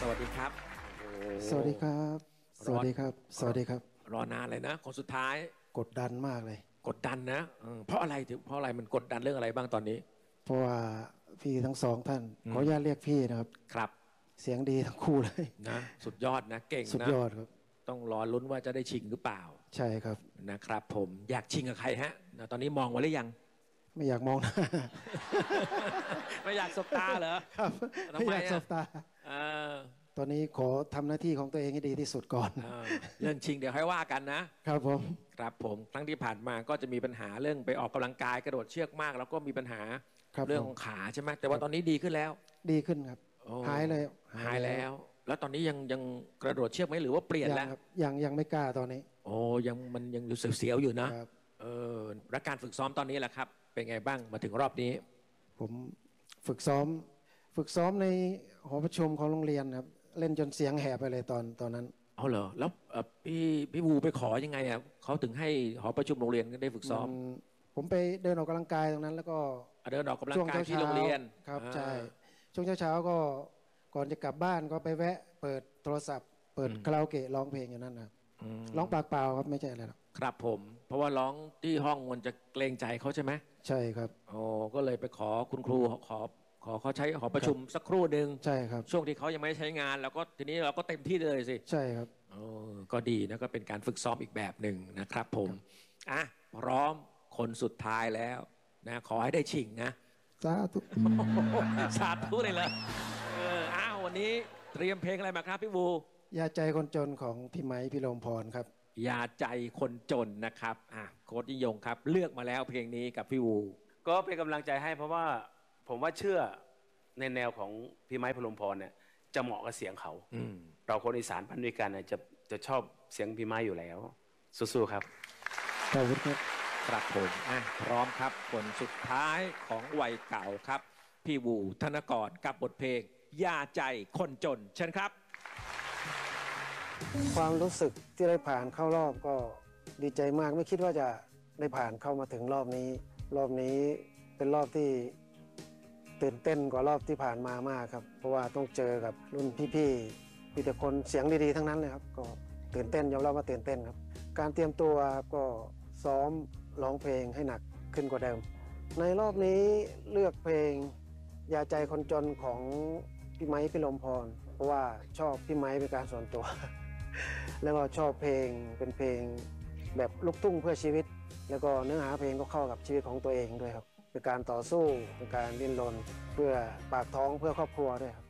วัสดีครับโอ้สวัสดีครับสวัสดีครับสวัสดีครับรอนานเลยนะคนสุดท้ายกดดันมากเลยกดดันนะเพราะอะไรเพราะอะไรมันกดดันเรื่องอะไรบ้างตอนนี้เพราะว่าพี่ทั้งสองท่านอืมขออนุญาตเรียกพี่นะครับครับเสียงดีทั้งคู่เลยนะสุดยอดนะเก่งสุดนะยอดครับต้องรอลุ้นว่าจะได้ชิงหรือเปล่าใช่ครับนะครับผมอยากชิงกับใครฮะตอนนี้มองไว้หรือยังไม่อยากมองหน้าไม่อยากสบตาเหรอครับทำไม่ไมอยากสบตาเออตอนนี้ขอทำหน้าที่ของตัวเองให้ดีที่สุดก่อนเรื่องชิงเดี๋ยวให้ว่ากันนะครับผมครับผมครั้งที่ผ่านมาก็จะมีปัญหาเรื่องไปออกกำลังกายกระโดดเชือกมาก แล้วก็มีปัญหาครับเรื่องของขาใช่ไหมแต่ว่าตอนนี้ดีขึ้นแล้วดีขึ้นครับโอ้หายเลยหายแล้ว แล้วตอนนี้ยังกระโดดเชือกไหมหรือว่าเปลี่ยนยังแล้วครับยังไม่กล้าตอนนี้โอ้ยังรู้สึกเสียวอยู่นะครับเออและการฝึกซ้อมตอนนี้แหละครับ เป็นไงบ้างมาถึงรอบนี้ผมฝึกซ้อมในหอประชุมของโรงเรียนครับเล่นจนเสียงแหบไปเลยตอนนั้นเอาเหรอแล้วพี่วูไปขอยังไงอ่ะเขาถึงให้หอประชุมโรงเรียนได้ฝึกซ้อมผมไปเดินออกกำลังกายตรงนั้นแล้วก็เดินออกกำลังช่วงกายที่เช้าโรงเรียนครับใช่ช่วงเช้าก็ก่อนจะกลับบ้านก็ไปแวะเปิดโทรศัพท์เปิดคาราโอเกะร้องเพลงอยู่นั่นนะครับร้องปากเปล่าครับไม่ใช่อะไรหรอกครับผมเพราะว่าร้องที่ห้องมันจะเกรงใจเขาใช่ไหมใช่ครับโอ้ก็เลยไปขอคุณครูขอเขาใช้หอประชุมสักครู่หนึ่งใช่ครับช่วงที่เขายังไม่ได้ใช้งานแล้วก็ทีนี้เราก็เต็มที่เลยสิใช่ครับโอ้ก็ดีนะก็เป็นการฝึกซ้อมอีกแบบหนึ่งนะครับผมอ่ะพร้อมคนสุดท้ายแล้วนะขอให้ได้ชิงนะสาธุสาธุเลยเหรออ้าววันนี้เตรียมเพลงอะไรมาครับพี่วูยาใจคนจนของพี่ไม้พี่ลมพรครับยาใจคนจนนะครับโค้ดนิยงครับเลือกมาแล้วเพลงนี้กับพี่วูก็เป็นกำลังใจให้เพราะว่าผมว่าเชื่อในแนวของพี่ไม้พลมพรเนี่ยจะเหมาะกับเสียงเขาเราคนอีสานพันธุ์ด้วยกันเนี่ยจะชอบเสียงพี่ไม้อยู่แล้วสู้ๆครับขอบคุณครับครับผมพร้อมครับคนสุดท้ายของวัยเก่าครับพี่วูธนกรกับบทเพลงยาใจคนจนเชิญครับความรู้สึกที่ได้ผ่านเข้ารอบก็ดีใจมากไม่คิดว่าจะได้ผ่านเข้ามาถึงรอบนี้เป็นรอบที่ตื่นเต้นกว่ารอบที่ผ่านมามากครับเพราะว่าต้องเจอกับรุ่นพี่ๆมีแต่คนเสียงดีๆทั้งนั้นเลยครับก็ตื่นเต้นยอมรับว่าตื่นเต้นครับการเตรียมตัวก็ซ้อมร้องเพลงให้หนักขึ้นกว่าเดิมในรอบนี้เลือกเพลงยาใจคนจนของพี่ไม้พี่ลมพรเพราะว่าชอบพี่ไม้เป็นการส่วนตัว แล้วก็ชอบเพลงเป็นเพลงแบบลูกทุ่งเพื่อชีวิตแล้วก็เนื้อหาเพลงก็เข้ากับชีวิตของตัวเองด้วยครับเป็นการต่อสู้เป็นการดิ้นรนเพื่อปากท้องเพื่อครอบครัวด้วยครับ